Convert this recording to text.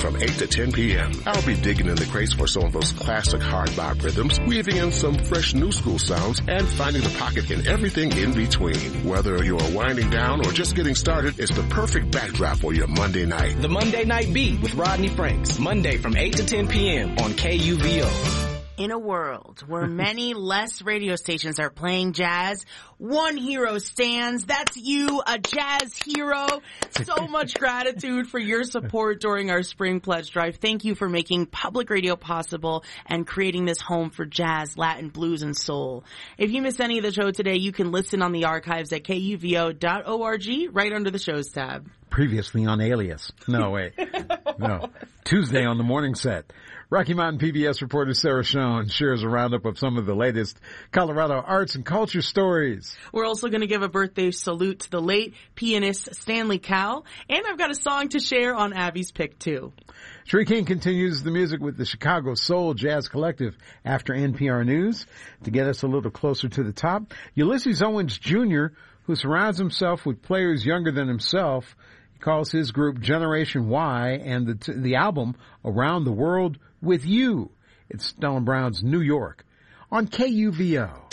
from 8 to 10 p.m. I'll be digging in the crates for some of those classic hard bop rhythms, weaving in some fresh new school sounds, and finding the pocket in everything in between. Whether you're winding down or just getting started, it's the perfect backdrop for your Monday night. The Monday Night Beat with Rodney Franks, Monday from 8 to 10 p.m. on KUVO. In a world where many less radio stations are playing jazz, one hero stands. That's you, a jazz hero. So much gratitude for your support during our Spring Pledge Drive. Thank you for making public radio possible and creating this home for jazz, Latin, blues, and soul. If you missed any of the show today, you can listen on the archives at KUVO.org right under the shows tab. Previously on Alias. No, wait. No. Tuesday on the morning set. Rocky Mountain PBS reporter Sarah Schoen shares a roundup of some of the latest Colorado arts and culture stories. We're also going to give a birthday salute to the late pianist Stanley Cowell, and I've got a song to share on Abby's Pick, too. Sheree King continues the music with the Chicago Soul Jazz Collective after NPR News. To get us a little closer to the top, Ulysses Owens Jr., who surrounds himself with players younger than himself, calls his group Generation Y and the album Around the World with You. It's Stone Brown's New York on KUVO.